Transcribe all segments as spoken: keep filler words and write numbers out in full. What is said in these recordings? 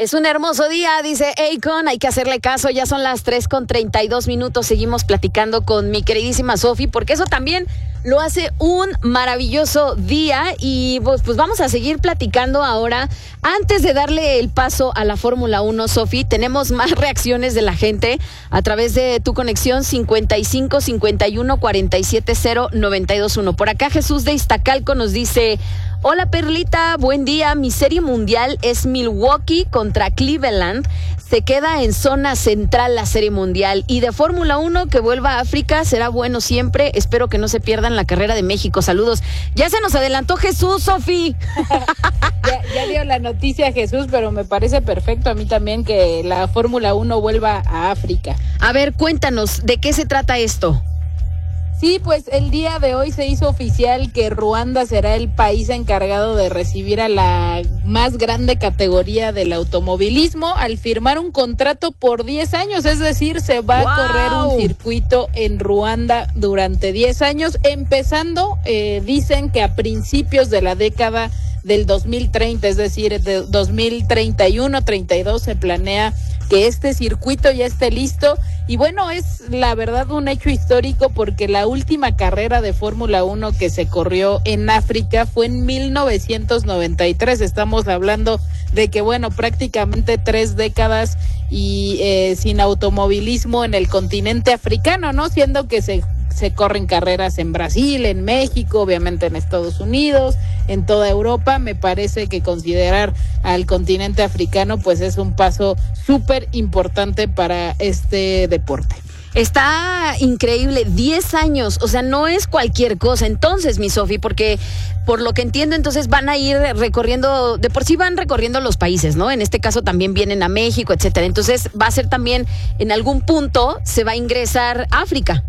Es un hermoso día, dice Akon, hay que hacerle caso, ya son las tres con treinta y dos minutos, seguimos platicando con mi queridísima Sofi, porque eso también lo hace un maravilloso día y pues, pues vamos a seguir platicando ahora. Antes de darle el paso a la Fórmula uno, Sofi, tenemos más reacciones de la gente a través de tu conexión cincuenta y cinco, cincuenta y uno, cuarenta y siete, cero, noventa y dos, uno. Por acá Jesús de Iztacalco nos dice: hola Perlita, buen día, mi serie mundial es Milwaukee contra Cleveland, se queda en zona central la serie mundial y de Fórmula uno que vuelva a África será bueno siempre, espero que no se pierdan la carrera de México, saludos. Ya se nos adelantó Jesús, Sofi. ya, ya dio la noticia Jesús, pero me parece perfecto a mí también que la Fórmula uno vuelva a África. A ver, cuéntanos, ¿de qué se trata esto? Sí, pues el día de hoy se hizo oficial que Ruanda será el país encargado de recibir a la más grande categoría del automovilismo al firmar un contrato por diez años, es decir, se va wow. a correr un circuito en Ruanda durante diez años, empezando, eh, dicen que a principios de la década del dos mil treinta, es decir, de dos mil treinta y uno, treinta y dos se planea que este circuito ya esté listo y bueno, es la verdad un hecho histórico porque la última carrera de Fórmula uno que se corrió en África fue en mil novecientos noventa y tres, estamos hablando de que bueno, prácticamente tres décadas y eh, sin automovilismo en el continente africano, ¿no? Siendo que se se corren carreras en Brasil, en México, obviamente en Estados Unidos, en toda Europa. Me parece que considerar al continente africano pues es un paso súper importante para este deporte. Está increíble, diez años, o sea, no es cualquier cosa. Entonces, mi Sofi, porque por lo que entiendo, entonces van a ir recorriendo, de por sí van recorriendo los países, ¿no? En este caso también vienen a México, etcétera. Entonces va a ser también, en algún punto, se va a ingresar África.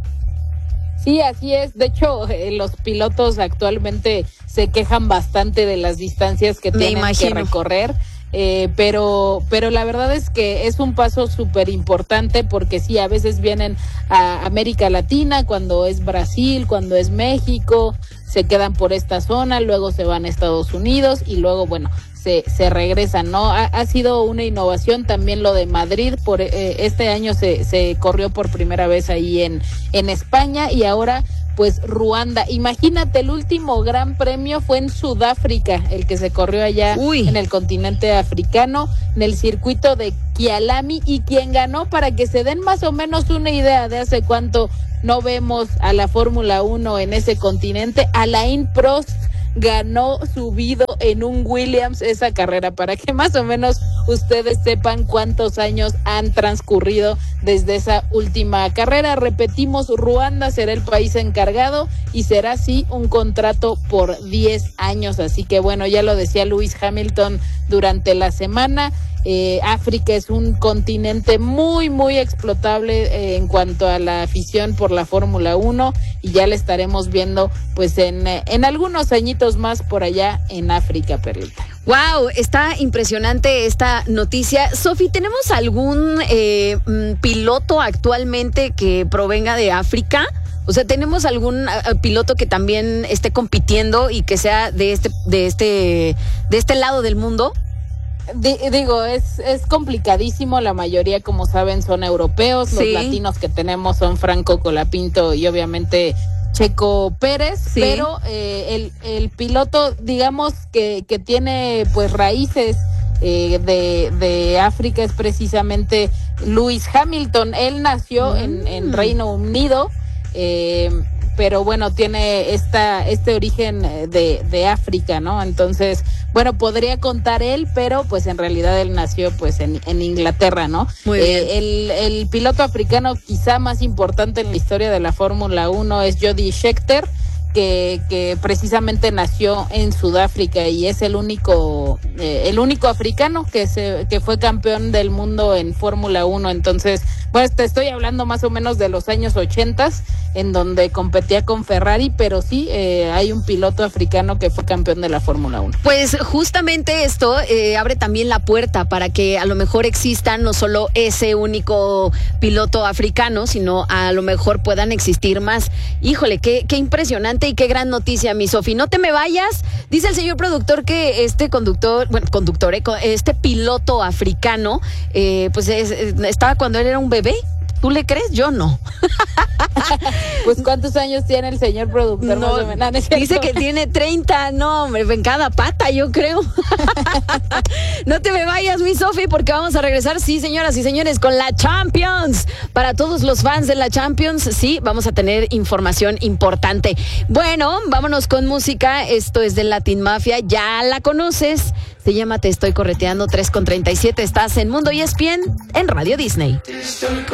Sí, así es. De hecho, eh, los pilotos actualmente se quejan bastante de las distancias que tienen que recorrer. Eh, pero pero la verdad es que es un paso súper importante porque sí, a veces vienen a América Latina, cuando es Brasil, cuando es México, se quedan por esta zona, luego se van a Estados Unidos y luego, bueno, se, se regresan, ¿no? Ha, ha sido una innovación también lo de Madrid, por eh, este año se, se corrió por primera vez ahí en, en España y ahora pues Ruanda. Imagínate, el último gran premio fue en Sudáfrica, el que se corrió allá Uy. en el continente africano, en el circuito de Kialami, y quien ganó, para que se den más o menos una idea de hace cuánto no vemos a la Fórmula uno en ese continente, Alain Prost ganó subido en un Williams esa carrera, para que más o menos ustedes sepan cuántos años han transcurrido desde esa última carrera. Repetimos, Ruanda será el país encargado y será así un contrato por diez años, así que bueno, ya lo decía Lewis Hamilton durante la semana. Eh, África es un continente muy, muy explotable eh, en cuanto a la afición por la Fórmula uno y ya le estaremos viendo pues en, eh, en algunos añitos más por allá en África, Perlita. Wow, está impresionante esta noticia. Sofi, ¿tenemos algún eh, piloto actualmente que provenga de África? O sea, ¿tenemos algún uh, piloto que también esté compitiendo y que sea de este, de este, de este lado del mundo? Digo, es es complicadísimo, la mayoría, como saben, son europeos, sí. Los latinos que tenemos son Franco Colapinto y obviamente Checo Pérez, sí. Pero eh, el, el piloto, digamos, que, que tiene pues raíces eh, de, de África es precisamente Lewis Hamilton. Él nació mm. en, en Reino Unido, eh, pero bueno, tiene esta este origen de, de África, ¿no? Entonces, bueno, podría contar él, pero pues en realidad él nació pues en, en Inglaterra, ¿no? Muy bien. Eh, el, el piloto africano quizá más importante en la historia de la Fórmula uno es Jody Scheckter, que, que precisamente nació en Sudáfrica y es el único eh, el único africano que se que fue campeón del mundo en Fórmula uno. Entonces, pues te estoy hablando más o menos de los años ochentas, en donde competía con Ferrari, pero sí, eh, hay un piloto africano que fue campeón de la Fórmula uno. Pues justamente esto eh, abre también la puerta para que a lo mejor existan no solo ese único piloto africano, sino a lo mejor puedan existir más. Híjole, qué, qué impresionante y qué gran noticia, mi Sofi. No te me vayas. Dice el señor productor que este conductor, bueno, conductor, eh, este piloto africano, eh, pues es, estaba cuando él era un bebé. ¿Tú le crees? Yo no. Pues ¿cuántos años tiene el señor productor? No, no, dice que tiene treinta, no, hombre, en cada pata, yo creo. No te me vayas, mi Sofi, porque vamos a regresar, sí, señoras y señores, con la Champions. Para todos los fans de la Champions, sí, vamos a tener información importante. Bueno, vámonos con música. Esto es de Latin Mafia, ya la conoces. Se llama Te Estoy Correteando, tres con treinta y siete. Estás en Mundo E S P N en Radio Disney.